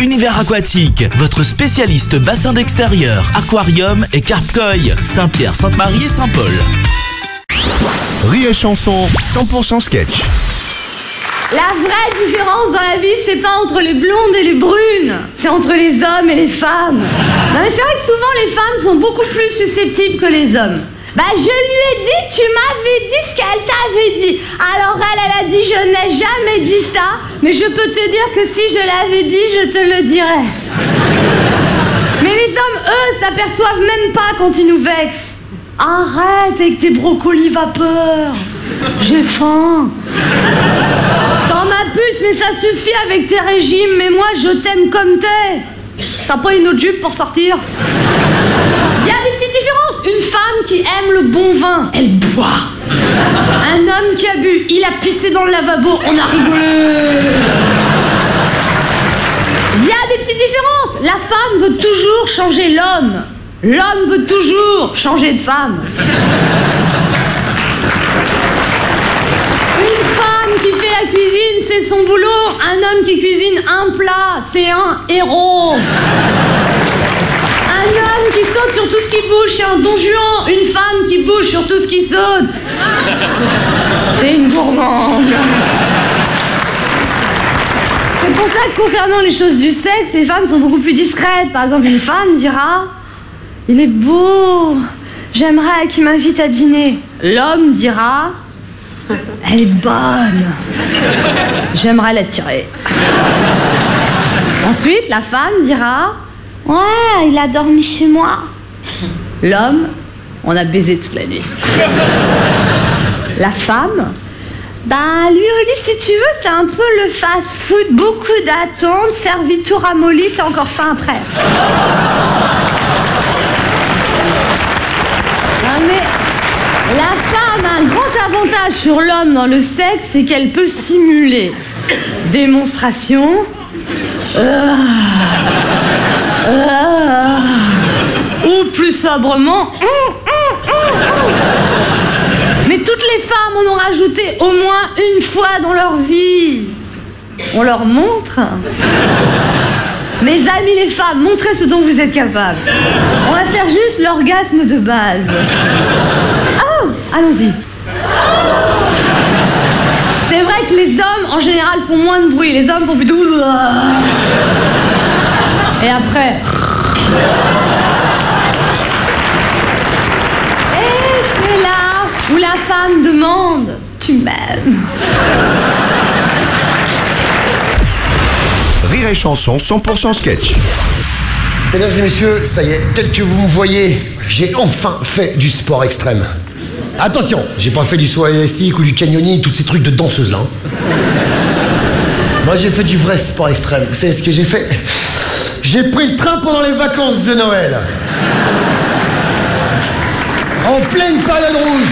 Univers Aquatique, votre spécialiste bassin d'extérieur, aquarium et carpe-koi. Saint-Pierre, Sainte-Marie et Saint-Paul. Rire et chanson, 100% sketch. La vraie différence dans la vie, c'est pas entre les blondes et les brunes, c'est entre les hommes et les femmes. Non mais c'est vrai que souvent les femmes sont beaucoup plus susceptibles que les hommes. Bah je lui ai dit, tu m'avais dit ce qu'elle t'avait dit. Alors elle a dit, je n'ai jamais dit ça, mais je peux te dire que si je l'avais dit, je te le dirais. Mais les hommes, eux, s'aperçoivent même pas quand ils nous vexent. Arrête avec tes brocolis vapeur. J'ai faim. Dans ma puce, mais ça suffit avec tes régimes, mais moi je t'aime comme t'es. T'as pas une autre jupe pour sortir? Il y a des petites différences. Une femme qui aime le bon vin, elle boit. Un homme qui a bu, il a pissé dans le lavabo, on a rigolé. Il y a des petites différences. La femme veut toujours changer l'homme. L'homme veut toujours changer de femme. Une femme qui fait la cuisine, c'est son boulot. Un homme qui cuisine un plat, c'est un héros. Un homme qui saute sur tout ce qui bouge, c'est un don Juan. Une femme qui bouge sur tout ce qui saute, c'est une gourmande. C'est pour ça que concernant les choses du sexe, les femmes sont beaucoup plus discrètes. Par exemple, une femme dira: il est beau, j'aimerais qu'il m'invite à dîner. L'homme dira: elle est bonne, j'aimerais la tirer. Ensuite, la femme dira: ouais, il a dormi chez moi. L'homme: on a baisé toute la nuit. La femme: bah, lui, si tu veux, c'est un peu le fast-food, beaucoup d'attente, servi tout ramolli, t'as encore faim après. Non mais, la femme a un grand avantage sur l'homme dans le sexe, c'est qu'elle peut simuler démonstration, ou plus sobrement, mais toutes les femmes en ont rajouté au moins une fois dans leur vie. On leur montre. Mes amis les femmes, montrez ce dont vous êtes capables. On va faire juste l'orgasme de base. Oh, allons-y. C'est vrai que les hommes, en général, font moins de bruit. Les hommes font plutôt... Et après... Et c'est là où la femme demande: tu m'aimes? Rire et chanson, 100% sketch. Mesdames et messieurs, ça y est, tel que vous me voyez, j'ai enfin fait du sport extrême. Attention, j'ai pas fait du saut élastique ou du canyoning, tous ces trucs de danseuse là. Moi j'ai fait du vrai sport extrême. Vous savez ce que j'ai fait? J'ai pris le train pendant les vacances de Noël. En pleine période rouge.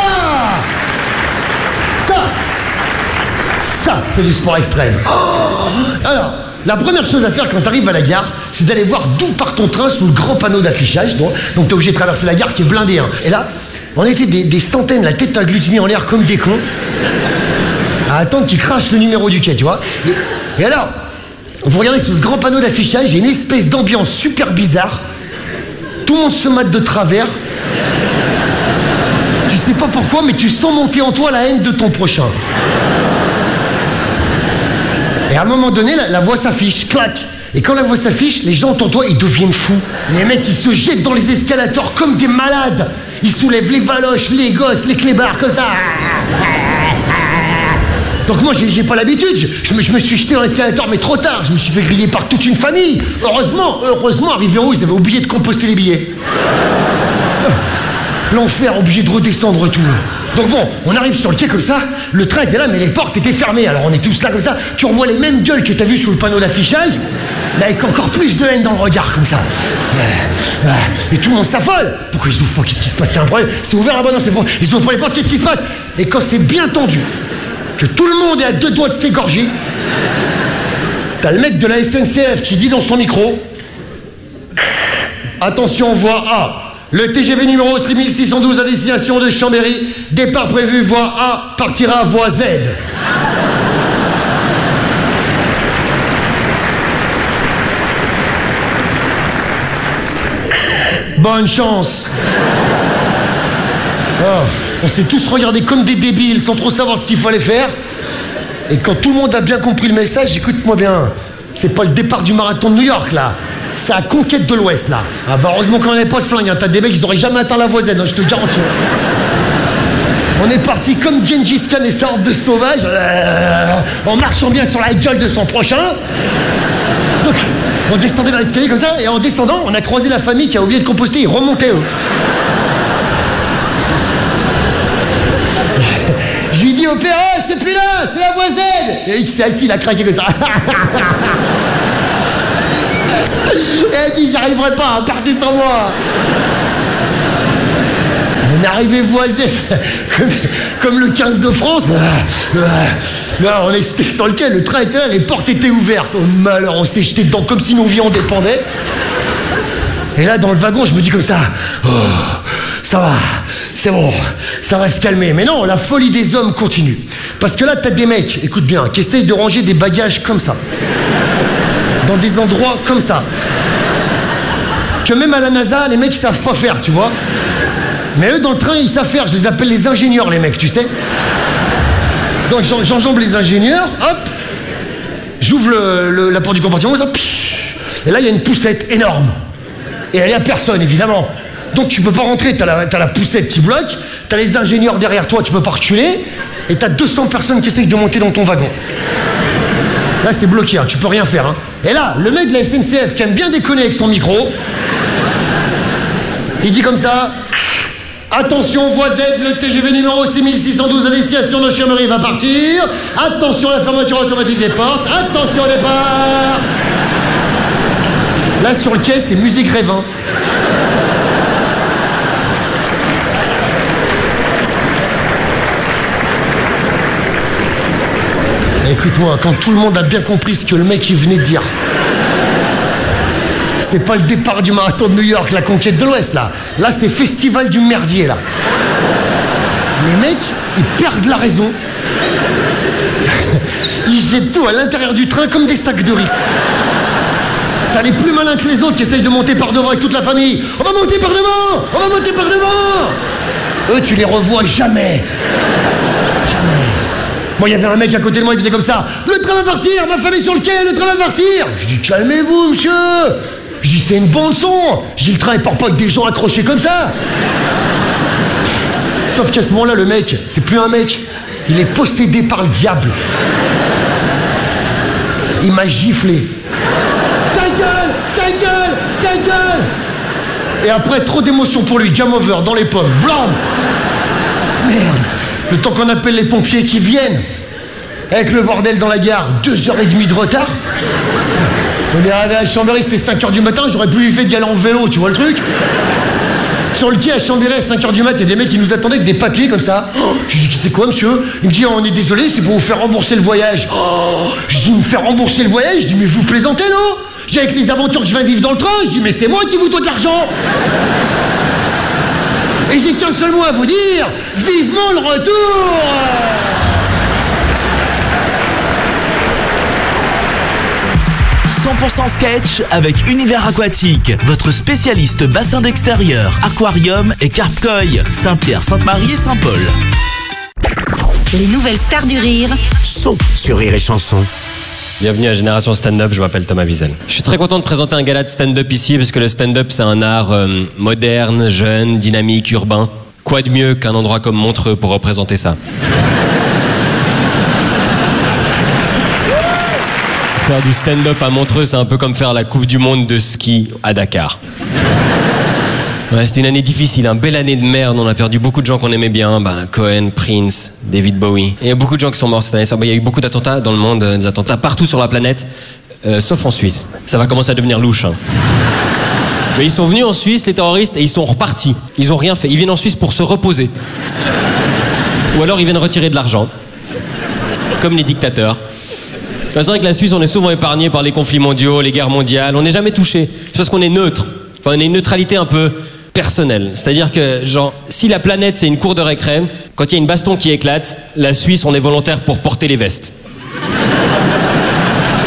Ça, c'est du sport extrême. Alors, la première chose à faire quand t'arrives à la gare, c'est d'aller voir d'où part ton train sous le grand panneau d'affichage. Donc t'es obligé de traverser la gare qui est blindée. Hein. Et là, on était des centaines, la tête agglutinée en l'air comme des cons, à attendre qu'ils crachent le numéro du quai, tu vois. Et alors, vous regardez sous ce grand panneau d'affichage, il y a une espèce d'ambiance super bizarre. Tout le monde se mate de travers. Tu sais pas pourquoi, mais tu sens monter en toi la haine de ton prochain. Et à un moment donné, la voix s'affiche, clac. Et quand la voix s'affiche, les gens autour de toi, ils deviennent fous. Les mecs, ils se jettent dans les escalators comme des malades. Ils soulèvent les valoches, les gosses, les clébards, comme ça. Donc moi, j'ai pas l'habitude. Je me suis jeté dans l'escalator, mais trop tard. Je me suis fait griller par toute une famille. Heureusement, arrivé en haut, ils avaient oublié de composter les billets. L'enfer, obligé de redescendre tout. Donc bon, on arrive sur le quai comme ça, le train était là, mais les portes étaient fermées. Alors on est tous là comme ça, tu revois les mêmes gueules que t'as vues sous le panneau d'affichage, mais avec encore plus de haine dans le regard, comme ça. Et tout le monde s'affole. Pourquoi ils ouvrent pas? Qu'est-ce qui se passe? Il y a un problème. C'est ouvert là-bas, non, c'est bon. Ils ouvrent pas les portes, qu'est-ce qui se passe? Et quand c'est bien tendu, que tout le monde est à deux doigts de s'égorger, t'as le mec de la SNCF qui dit dans son micro: attention, voie A. Le TGV numéro 6612 à destination de Chambéry, départ prévu voie A, partira voie Z. Bonne chance. Oh, on s'est tous regardés comme des débiles sans trop savoir ce qu'il fallait faire. Et quand tout le monde a bien compris le message, écoute-moi bien, c'est pas le départ du marathon de New York là, c'est la conquête de l'Ouest là. Ah bah heureusement qu'on n'avait pas de flingue, hein. T'as des mecs ils auraient jamais atteint la voie Z, hein, je te le garantis. On est parti comme Gengis Khan et sa horde de sauvages, en marchant bien sur la gueule de son prochain. Donc on descendait dans l'escalier comme ça, et en descendant, on a croisé la famille qui a oublié de composter, ils remontaient eux. Je lui dis au père, oh, c'est plus là, c'est la voie Z. Et il s'est assis, il a craqué comme ça. Et elle dit, j'y arriverai pas, partez sans moi. On est arrivé voie Z, comme le 15 de France. Là, on est sur le quai, le train était là, les portes étaient ouvertes. Oh malheur, on s'est jeté dedans comme si nos vies en dépendaient. Et là, dans le wagon, je me dis comme ça, oh, ça va, c'est bon, ça va se calmer. Mais non, la folie des hommes continue. Parce que là, t'as des mecs, écoute bien, qui essayent de ranger des bagages comme ça. Dans des endroits comme ça. Que même à la NASA, les mecs, ils savent pas faire, tu vois. Mais eux, dans le train, ils savent faire. Je les appelle les ingénieurs, les mecs, tu sais. Donc, j'enjambe les ingénieurs, hop. J'ouvre la porte du compartiment, ça, et là, il y a une poussette énorme. Et elle est à personne, évidemment. Donc tu peux pas rentrer, t'as la poussette qui bloque, t'as les ingénieurs derrière toi, tu peux pas reculer, et t'as 200 personnes qui essayent de monter dans ton wagon. Là c'est bloqué, hein, tu peux rien faire. Hein. Et là, le mec de la SNCF qui aime bien déconner avec son micro, il dit comme ça, attention voie Z, le TGV numéro 6612 à destination de Chambéry va partir, attention la fermeture automatique des portes, attention au départ. Là sur le quai c'est musique Grévin. Écoute-moi, quand tout le monde a bien compris ce que le mec il venait de dire, c'est pas le départ du marathon de New York, la conquête de l'Ouest là. Là c'est festival du merdier là. Les mecs, ils perdent la raison. Ils jettent tout à l'intérieur du train comme des sacs de riz. T'as les plus malins que les autres qui essayent de monter par devant avec toute la famille. On va monter par devant, on va monter par devant. Eux, tu les revois jamais. Jamais. Moi, il y avait un mec à côté de moi, il faisait comme ça. Le train va partir, ma famille sur le quai, le train va partir. Je dis, calmez-vous, monsieur. Je dis, c'est une bande son. Je dis, le train, il part pas avec des gens accrochés comme ça. Sauf qu'à ce moment-là, le mec, c'est plus un mec. Il est possédé par le diable. Il m'a giflé. Ta gueule, ta gueule, ta gueule. Et après, trop d'émotion pour lui, game over, dans les pommes. Blam. Merde. Le temps qu'on appelle les pompiers qui viennent, avec le bordel dans la gare, 2h30 de retard. On est arrivé à Chambéry, c'était 5h du matin, j'aurais plus fait d'y aller en vélo, tu vois le truc? Sur le quai à Chambéry, à 5h du matin, il y a des mecs qui nous attendaient avec des papiers comme ça. Oh, je dis, c'est quoi, monsieur? Il me dit, on est désolé, c'est pour vous faire rembourser le voyage. Oh, je dis, me faire rembourser le voyage? Je dis, mais vous plaisantez, non? Je dis, avec les aventures que je vais vivre dans le train, je dis, mais c'est moi qui vous dois de l'argent. Et j'ai qu'un seul mot à vous dire, vivement le retour. 100% sketch avec Univers Aquatique, votre spécialiste bassin d'extérieur, aquarium et carpe-koi, Saint-Pierre, Sainte-Marie et Saint-Paul. Les nouvelles stars du rire sont sur Rire et Chanson. Bienvenue à Génération Stand-Up, je m'appelle Thomas Wiesel. Je suis très content de présenter un gala de stand-up ici, parce que le stand-up c'est un art moderne, jeune, dynamique, urbain. Quoi de mieux qu'un endroit comme Montreux pour représenter ça? Faire du stand-up à Montreux, c'est un peu comme faire la Coupe du Monde de ski à Dakar. Ouais, c'était une année difficile, une belle année de merde. On a perdu beaucoup de gens qu'on aimait bien. Cohen, Prince, David Bowie. Et il y a beaucoup de gens qui sont morts cette année. Il y a eu beaucoup d'attentats dans le monde, des attentats partout sur la planète, sauf en Suisse. Ça va commencer à devenir louche. Hein. Mais ils sont venus en Suisse, les terroristes, et ils sont repartis. Ils ont rien fait. Ils viennent en Suisse pour se reposer. Ou alors ils viennent retirer de l'argent. Comme les dictateurs. C'est vrai que la Suisse, on est souvent épargné par les conflits mondiaux, les guerres mondiales. On n'est jamais touché. C'est parce qu'on est neutre. Enfin, on a une neutralité un peu personnelle. C'est-à-dire que, genre, si la planète, c'est une cour de récré, quand il y a une baston qui éclate, la Suisse, on est volontaire pour porter les vestes.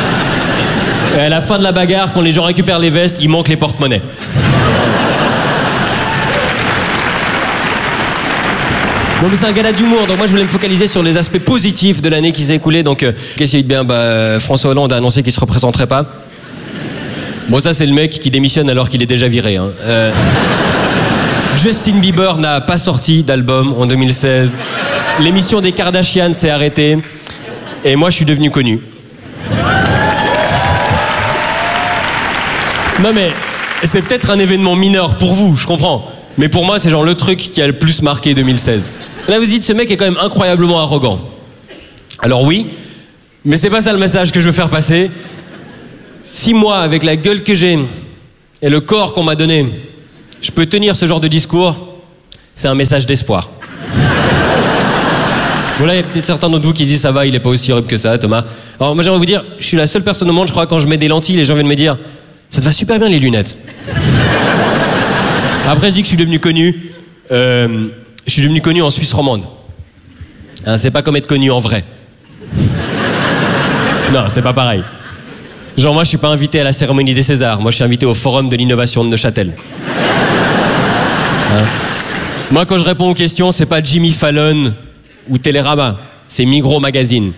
Et à la fin de la bagarre, quand les gens récupèrent les vestes, il manque les porte-monnaies. Non mais c'est un gala d'humour, donc moi je voulais me focaliser sur les aspects positifs de l'année qui s'est écoulée. Donc qu'est-ce qu'il y a de bien? François Hollande a annoncé qu'il se représenterait pas. Bon, ça c'est le mec qui démissionne alors qu'il est déjà viré. Hein. Justin Bieber n'a pas sorti d'album en 2016. L'émission des Kardashian s'est arrêtée. Et moi je suis devenu connu. Non mais c'est peut-être un événement mineur pour vous, je comprends. Mais pour moi c'est genre le truc qui a le plus marqué 2016. Là vous dites, ce mec est quand même incroyablement arrogant. Alors oui, mais c'est pas ça le message que je veux faire passer. Si moi, avec la gueule que j'ai et le corps qu'on m'a donné, je peux tenir ce genre de discours, c'est un message d'espoir. Voilà, il y a peut-être certains d'entre vous qui disent ça va, il est pas aussi horrible que ça, Thomas. Alors moi j'aimerais vous dire, je suis la seule personne au monde, je crois, quand je mets des lentilles, les gens viennent me dire ça te va super bien les lunettes. Après je dis que je suis devenu connu. Je suis devenu connu en Suisse romande. Hein, c'est pas comme être connu en vrai. Non, c'est pas pareil. Genre moi je suis pas invité à la cérémonie des Césars, moi je suis invité au forum de l'innovation de Neuchâtel. Hein? Moi quand je réponds aux questions, c'est pas Jimmy Fallon ou Télérama, c'est Migros Magazine.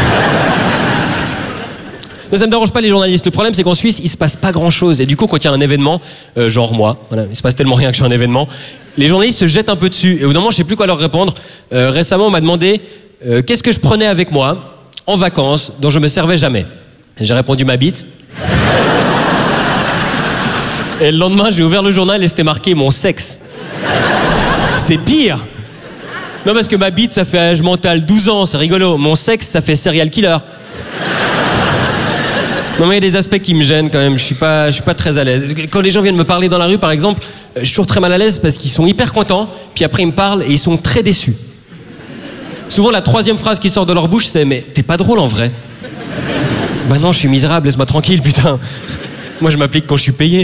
Non, ça me dérange pas les journalistes, le problème c'est qu'en Suisse il se passe pas grand chose et du coup quand il y a un événement, genre moi, voilà, il se passe tellement rien que je suis un événement, les journalistes se jettent un peu dessus et au bout d'un moment je sais plus quoi leur répondre. Récemment on m'a demandé qu'est-ce que je prenais avec moi en vacances dont je me servais jamais. Et j'ai répondu ma bite. Et le lendemain j'ai ouvert le journal et c'était marqué mon sexe. C'est pire. Non parce que ma bite ça fait âge mental 12 ans, c'est rigolo. Mon sexe ça fait serial killer. Non mais il y a des aspects qui me gênent quand même, je suis pas très à l'aise. Quand les gens viennent me parler dans la rue par exemple, je suis toujours très mal à l'aise parce qu'ils sont hyper contents, puis après ils me parlent et ils sont très déçus. Souvent la troisième phrase qui sort de leur bouche c'est « mais t'es pas drôle en vrai ». Bah non, je suis misérable, laisse-moi tranquille putain. Moi je m'applique quand je suis payé.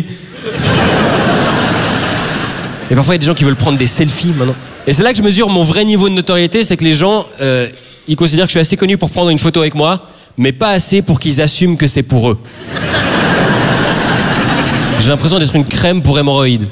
Et parfois il y a des gens qui veulent prendre des selfies maintenant. Et c'est là que je mesure mon vrai niveau de notoriété, c'est que les gens, ils considèrent que je suis assez connu pour prendre une photo avec moi, mais pas assez pour qu'ils assument que c'est pour eux. J'ai l'impression d'être une crème pour hémorroïdes.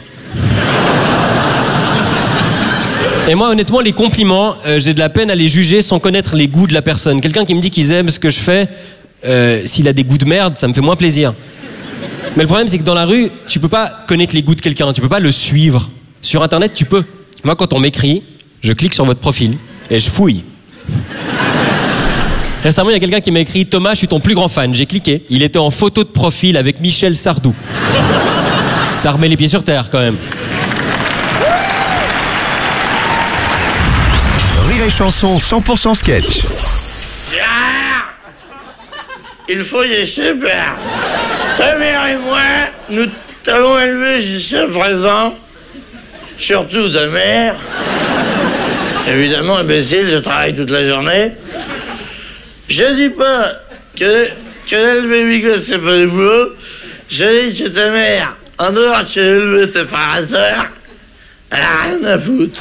Et moi, honnêtement, les compliments, j'ai de la peine à les juger sans connaître les goûts de la personne. Quelqu'un qui me dit qu'ils aiment ce que je fais, s'il a des goûts de merde, ça me fait moins plaisir. Mais le problème, c'est que dans la rue, tu peux pas connaître les goûts de quelqu'un, tu peux pas le suivre. Sur Internet, tu peux. Moi, quand on m'écrit, je clique sur votre profil et je fouille. Récemment, il y a quelqu'un qui m'a écrit « Thomas, je suis ton plus grand fan ». J'ai cliqué. Il était en photo de profil avec Michel Sardou. Ça remet les pieds sur terre, quand même. Rire et chanson 100% sketch. Il faut y super. Ta mère et moi, nous t'avons élevé jusqu'à présent. Surtout ta mère. Évidemment, imbécile, je travaille toute la journée. Je dis pas que élever Vigo, c'est pas du boulot. Je dis que ta mère, en dehors que élevé tes frères et sœurs, elle a rien à foutre.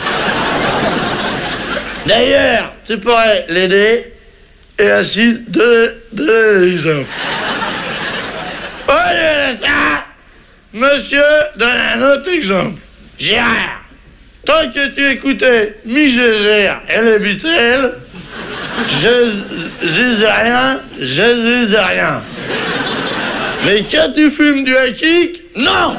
D'ailleurs, tu pourrais l'aider et ainsi donner l'exemple. Au lieu de ça, monsieur donne un autre exemple. Gérard, tant que tu écoutais Migégère et les Beatles, je disais rien. Mais quand tu fumes du hakik, non!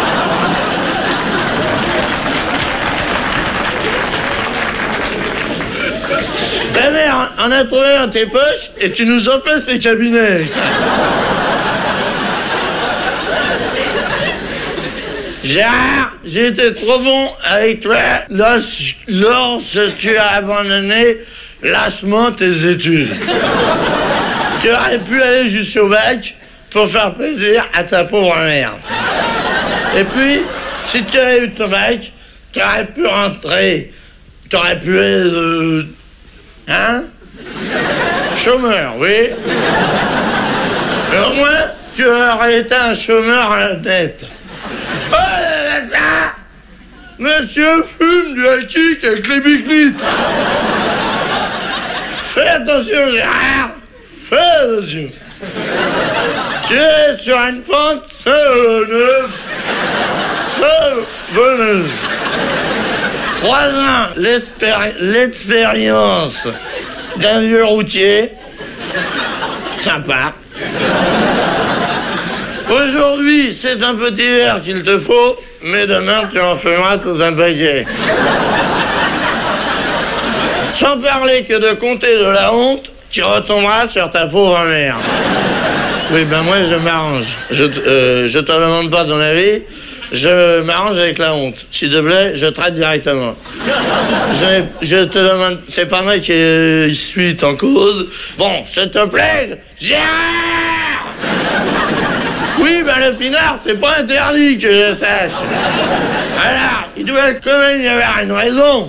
Ta mère en a trouvé dans tes poches et tu nous empêches les cabinets. Gérard, j'ai été trop bon avec toi lorsque tu as abandonné lâchement tes études. Tu aurais pu aller jusqu'au bac pour faire plaisir à ta pauvre mère. Et puis, si tu avais eu ton bac, tu aurais pu rentrer. Tu aurais pu être... hein? Chômeur, oui. Mais au moins, tu aurais été un chômeur honnête. Oh là là, ça! Monsieur fume du hakik avec les biglites. Fais attention, Gérard. Fais attention. Tu es sur une pente savonneuse. 3 ans, l'expérience d'un vieux routier. Sympa. Aujourd'hui, c'est un petit verre qu'il te faut, mais demain, tu en feras tout un paquet. Sans parler que de compter de la honte qui retombera sur ta pauvre mère. Oui, ben moi, je m'arrange. Je te demande pas ton avis, je m'arrange avec la honte. S'il te plaît, je traite directement. Je te demande... C'est pas moi qui suis en cause. Bon, s'il te plaît, Gérard! Oui, ben le pinard, c'est pas interdit que je sache. Voilà, il doit quand même y avoir une raison.